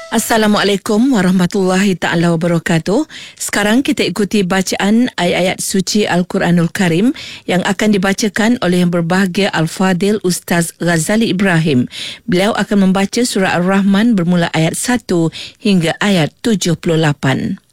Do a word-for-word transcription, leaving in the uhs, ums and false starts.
Assalamualaikum warahmatullahi taala wabarakatuh. Sekarang kita ikuti bacaan ayat-ayat suci Al-Quranul Karim yang akan dibacakan oleh yang berbahagia Al-Fadil Ustaz Ghazali Ibrahim. Beliau akan membaca surah Ar-Rahman bermula ayat satu hingga ayat tujuh puluh lapan.